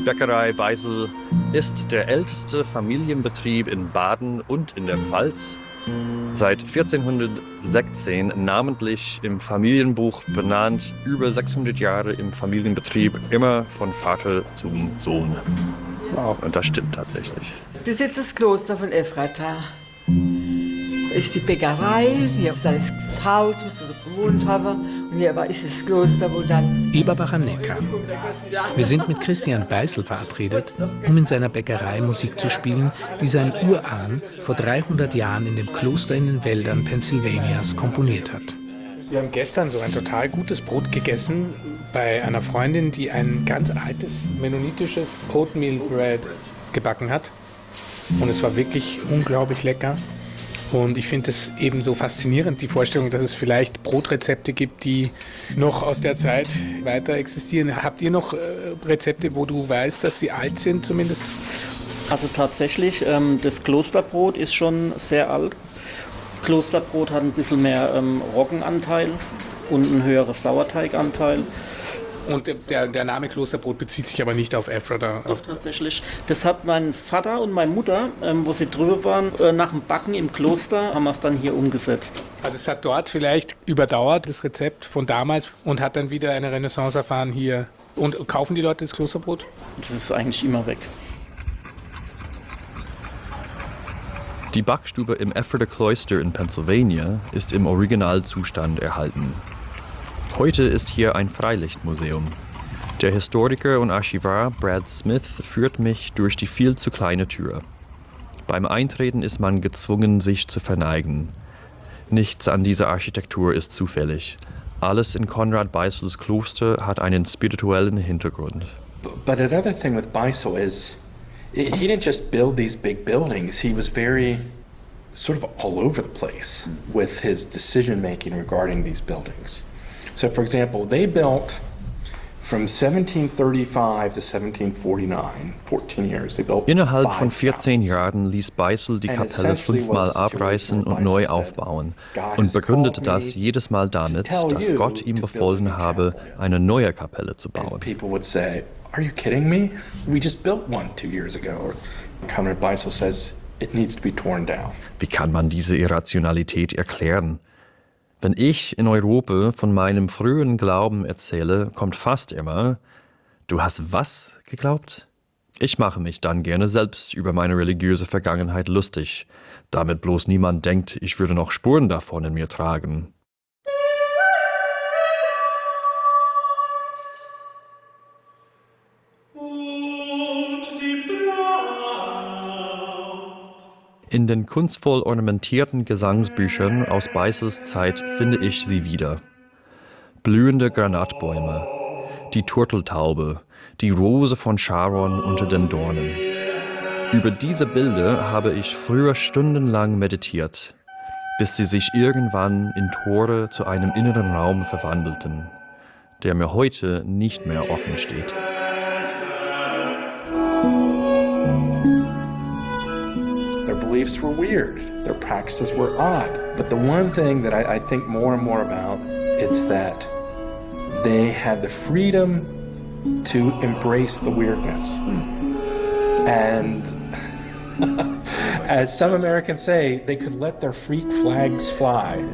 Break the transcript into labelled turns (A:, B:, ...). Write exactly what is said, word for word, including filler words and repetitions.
A: Bäckerei Beisel ist der älteste Familienbetrieb in Baden und in der Pfalz. Seit vierzehnhundertsechzehn namentlich im Familienbuch benannt, über sechshundert Jahre im Familienbetrieb, immer von Vater zum Sohn. Wow. Und das stimmt tatsächlich.
B: Das ist jetzt das Kloster von Ephrata. Das ist die Bäckerei, hier ist das Haus, wo sie so gewohnt haben. Und hier ist das Kloster, wo dann...
C: Eberbach am Neckar. Wir sind mit Christian Beisel verabredet, um in seiner Bäckerei Musik zu spielen, die sein Urahn vor dreihundert Jahren in dem Kloster in den Wäldern Pennsylvanias komponiert hat. Wir haben gestern so ein total gutes Brot gegessen bei einer Freundin, die ein ganz altes mennonitisches Oatmeal Bread gebacken hat. Und es war wirklich unglaublich lecker. Und ich finde es eben so faszinierend, die Vorstellung, dass es vielleicht Brotrezepte gibt, die noch aus der Zeit weiter existieren. Habt ihr noch äh, Rezepte, wo du weißt, dass sie alt sind zumindest?
D: Also tatsächlich, ähm, das Klosterbrot ist schon sehr alt. Klosterbrot hat ein bisschen mehr ähm, Roggenanteil und einen höheren Sauerteiganteil.
C: Und der, der Name Klosterbrot bezieht sich aber nicht auf Ephrata.
D: Doch, tatsächlich. Das hat mein Vater und meine Mutter, ähm, wo sie drüber waren, äh, nach dem Backen im Kloster, haben wir es dann hier umgesetzt.
C: Also es hat dort vielleicht überdauert, das Rezept von damals, und hat dann wieder eine Renaissance erfahren hier. Und kaufen die Leute das Klosterbrot?
D: Das ist eigentlich immer weg.
A: Die Backstube im Ephrata Cloister in Pennsylvania ist im Originalzustand erhalten. Heute ist hier ein Freilichtmuseum. Der Historiker und Archivar Brad Smith führt mich durch die viel zu kleine Tür. Beim Eintreten ist man gezwungen, sich zu verneigen. Nichts an dieser Architektur ist zufällig. Alles in Konrad Beisels Kloster hat einen spirituellen Hintergrund.
E: But another thing with Beisel is, he didn't just build these big buildings, he was very sort of all over the place with his decision making regarding these buildings. So, for example, they built from seventeen thirty-five to seventeen forty-nine, fourteen years, they built
A: Innerhalb von vierzehn Jahren ließ Beisel die Kapelle fünfmal abreißen und neu aufbauen und begründete das jedes Mal damit, dass Gott ihm befohlen habe, eine neue Kapelle zu bauen.
E: People would say, "Are you kidding me? We just built one two years ago." Konrad Beisel says it needs to be torn down.
A: Wie kann man diese Irrationalität erklären? Wenn ich in Europa von meinem frühen Glauben erzähle, kommt fast immer: Du hast was geglaubt? Ich mache mich dann gerne selbst über meine religiöse Vergangenheit lustig, damit bloß niemand denkt, ich würde noch Spuren davon in mir tragen. In den kunstvoll ornamentierten Gesangsbüchern aus Beisels Zeit finde ich sie wieder. Blühende Granatbäume, die Turteltaube, die Rose von Sharon unter den Dornen. Über diese Bilder habe ich früher stundenlang meditiert, bis sie sich irgendwann in Tore zu einem inneren Raum verwandelten, der mir heute nicht mehr offen steht.
E: Their beliefs were weird. Their practices were odd. But the one thing that I, I think more and more about is that they had the freedom to embrace the weirdness. And as some Americans say, they could let their freak flags fly.